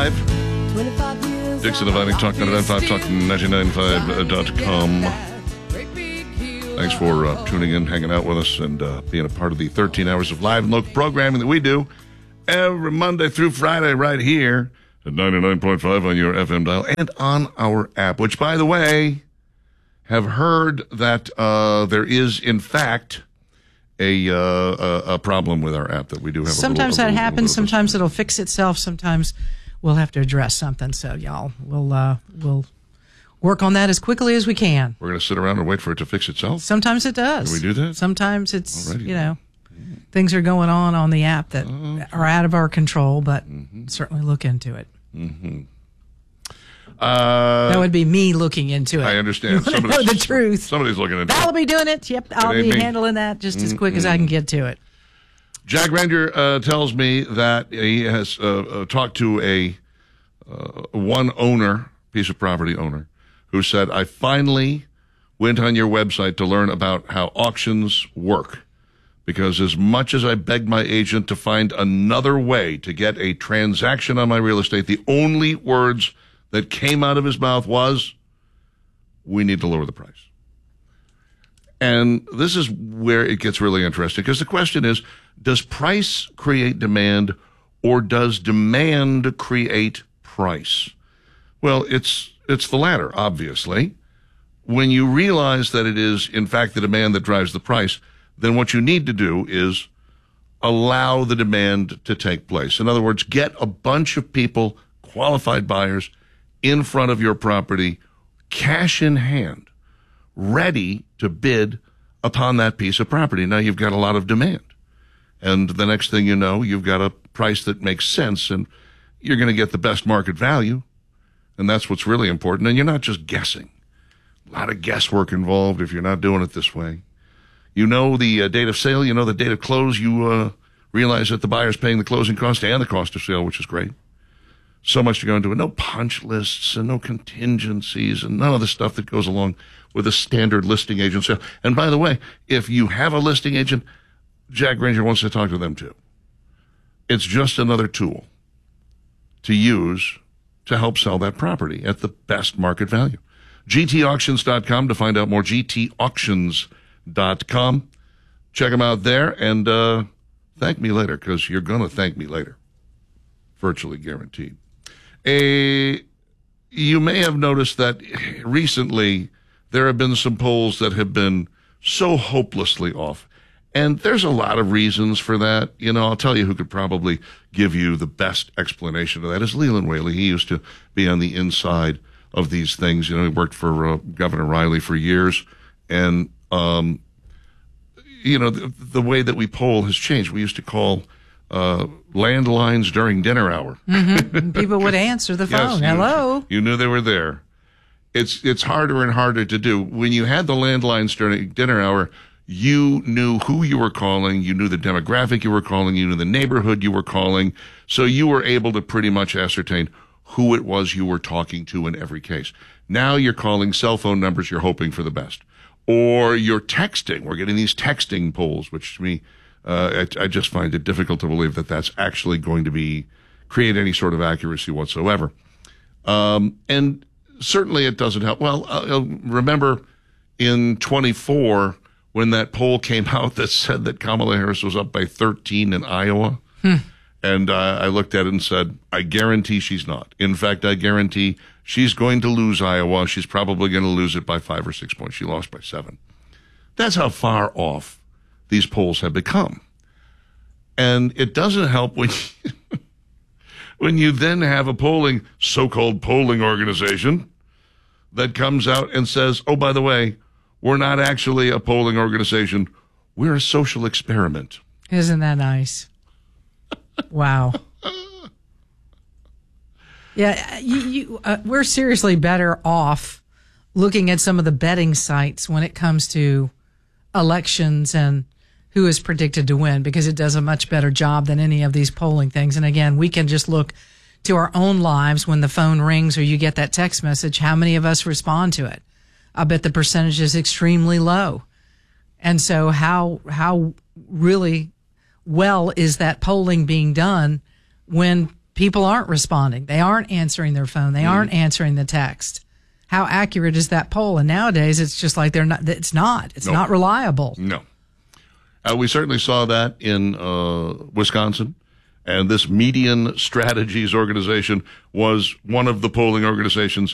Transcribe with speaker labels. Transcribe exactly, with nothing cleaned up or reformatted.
Speaker 1: five. Dixon Dividing Talk ninety-nine point five, Talk ninety-nine point five dot com. Thanks for uh, tuning in, hanging out with us, and uh, being a part of the thirteen hours of live and local programming that we do every Monday through Friday right here at ninety-nine point five on your F M dial and on our app, which, by the way, have heard that uh, there is, in fact, a, uh, a a problem with our app that we do have.
Speaker 2: Sometimes
Speaker 1: a little,
Speaker 2: that
Speaker 1: a little,
Speaker 2: happens.
Speaker 1: a little
Speaker 2: Sometimes it'll fix itself. Sometimes we'll have to address something. So, y'all, we'll uh, we'll work on that as quickly as we can.
Speaker 1: We're going to sit around and wait for it to fix itself?
Speaker 2: Sometimes it does.
Speaker 1: Can we do that?
Speaker 2: Sometimes it's,
Speaker 1: Alrighty.
Speaker 2: you know, things are going on on the app that
Speaker 1: uh,
Speaker 2: are out of our control, but mm-hmm. certainly look into it.
Speaker 1: Mm-hmm. Uh,
Speaker 2: that would be me looking into it.
Speaker 1: I understand.
Speaker 2: You know the truth.
Speaker 1: Somebody's looking into
Speaker 2: I'll
Speaker 1: it.
Speaker 2: be doing it. Yep, I'll be
Speaker 1: me.
Speaker 2: handling that just as quick
Speaker 1: Mm-mm.
Speaker 2: as I can get to it.
Speaker 1: Jack Ranger uh, tells me that he has uh, uh, talked to a uh, one owner, piece of property owner, who said, I finally went on your website to learn about how auctions work. Because as much as I begged my agent to find another way to get a transaction on my real estate, the only words that came out of his mouth was, we need to lower the price. And this is where it gets really interesting, because the question is, does price create demand, or does demand create price? Well, it's it's the latter, obviously. When you realize that it is, in fact, the demand that drives the price, then what you need to do is allow the demand to take place. In other words, get a bunch of people, qualified buyers, in front of your property, cash in hand, ready to bid upon that piece of property. Now you've got a lot of demand. And the next thing you know, you've got a price that makes sense, and you're going to get the best market value. And that's what's really important. And you're not just guessing. A lot of guesswork involved if you're not doing it this way. You know the uh, date of sale, you know the date of close, you uh, realize that the buyer's paying the closing cost and the cost of sale, which is great. So much to go into it. No punch lists and no contingencies and none of the stuff that goes along with a standard listing agent sale. And by the way, if you have a listing agent, Jack Ranger wants to talk to them too. It's just another tool to use to help sell that property at the best market value. G T auctions dot com to find out more. G T auctions dot com. Check them out there and uh, thank me later, because you're going to thank me later. Virtually guaranteed. A, you may have noticed that recently there have been some polls that have been so hopelessly off. And there's a lot of reasons for that. You know, I'll tell you who could probably give you the best explanation of that is Leland Whaley. He used to be on the inside of these things. You know, he worked for uh, Governor Riley for years. And, um, you know, the, the way that we poll has changed. We used to call uh, landlines during dinner hour.
Speaker 2: Mm-hmm. People would answer the phone.
Speaker 1: Yes,
Speaker 2: Hello.
Speaker 1: You, you knew they were there. It's it's harder and harder to do. When you had the landlines during dinner hour, you knew who you were calling, you knew the demographic you were calling, you knew the neighborhood you were calling, so you were able to pretty much ascertain who it was you were talking to in every case. Now you're calling cell phone numbers, you're hoping for the best. Or you're texting. We're getting these texting polls, which to me, uh, I, I just find it difficult to believe that that's actually going to be create any sort of accuracy whatsoever. Um, and certainly it doesn't help. Well, uh, remember in twenty-four, when that poll came out that said that Kamala Harris was up by thirteen in Iowa. Hmm. And uh, I looked at it and said, I guarantee she's not. In fact, I guarantee she's going to lose Iowa. She's probably going to lose it by five or six points. She lost by seven. That's how far off these polls have become. And it doesn't help when you, when you then have a polling, so-called polling organization that comes out and says, oh, by the way, we're not actually a polling organization. We're a social experiment.
Speaker 2: Isn't that nice? Wow. Yeah, you, you, uh, we're seriously better off looking at some of the betting sites when it comes to elections and who is predicted to win, because it does a much better job than any of these polling things. And again, we can just look to our own lives when the phone rings or you get that text message. How many of us respond to it? I bet the percentage is extremely low. And so how how really well is that polling being done when people aren't responding. They aren't answering their phone. They mm-hmm. aren't answering the text. How accurate is that poll? And nowadays, it's just like they're not. It's not. It's nope. not reliable.
Speaker 1: No. Uh, we certainly saw that in uh, Wisconsin. And this Median Strategies organization was one of the polling organizations